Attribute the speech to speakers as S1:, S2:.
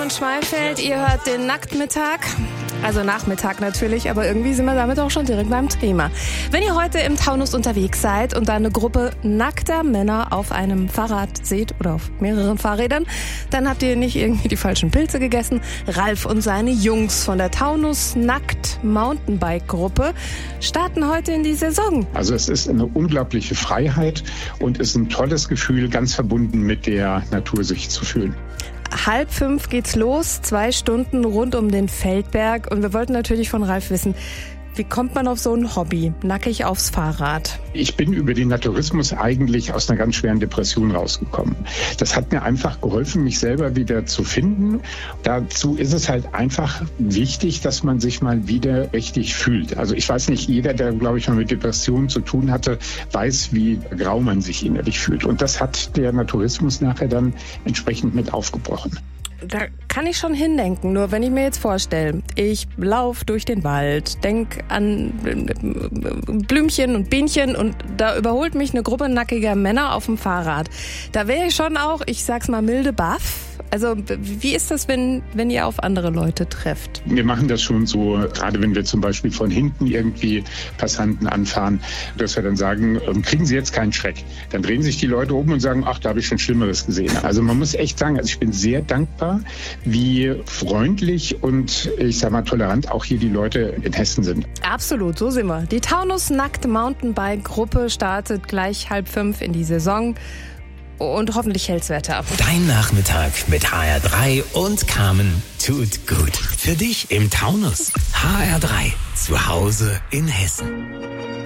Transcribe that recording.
S1: und Schmalfeld, ihr hört den Nacktmittag. Also Nachmittag natürlich, aber irgendwie sind wir damit auch schon direkt beim Thema. Wenn ihr heute im Taunus unterwegs seid und da eine Gruppe nackter Männer auf einem Fahrrad seht oder auf mehreren Fahrrädern, dann habt ihr nicht irgendwie die falschen Pilze gegessen. Ralf und seine Jungs von der Taunus Nackt Mountainbike Gruppe starten heute in die Saison.
S2: Also es ist eine unglaubliche Freiheit und ist ein tolles Gefühl, ganz verbunden mit der Natur sich zu fühlen.
S1: 4:30 geht's los, 2 Stunden rund um den Feldberg. Und wir wollten natürlich von Ralf wissen, wie kommt man auf so ein Hobby, nackig aufs Fahrrad?
S2: Ich bin über den Naturismus eigentlich aus einer ganz schweren Depression rausgekommen. Das hat mir einfach geholfen, mich selber wieder zu finden. Dazu ist es halt einfach wichtig, dass man sich mal wieder richtig fühlt. Also ich weiß nicht, jeder, der, glaube ich, mal mit Depressionen zu tun hatte, weiß, wie grau man sich innerlich fühlt. Und das hat der Naturismus nachher dann entsprechend mit aufgebrochen.
S1: Da kann ich schon hindenken, nur wenn ich mir jetzt vorstelle, ich laufe durch den Wald, denk an Blümchen und Bienchen und da überholt mich eine Gruppe nackiger Männer auf dem Fahrrad. Da wäre ich schon auch, ich sag's mal milde baff. Also wie ist das, wenn ihr auf andere Leute trefft?
S2: Wir machen das schon so, gerade wenn wir zum Beispiel von hinten irgendwie Passanten anfahren, dass wir dann sagen, kriegen Sie jetzt keinen Schreck. Dann drehen sich die Leute um und sagen, ach, da habe ich schon Schlimmeres gesehen. Also man muss echt sagen, also ich bin sehr dankbar, wie freundlich und ich sag mal tolerant auch hier die Leute in Hessen sind.
S1: Absolut, so sind wir. Die Taunus Nackt Mountainbike Gruppe startet gleich 4:30 in die Saison. Und hoffentlich hält's Wetter ab.
S3: Dein Nachmittag mit HR3 und Carmen tut gut. Für dich im Taunus. HR3, zu Hause in Hessen.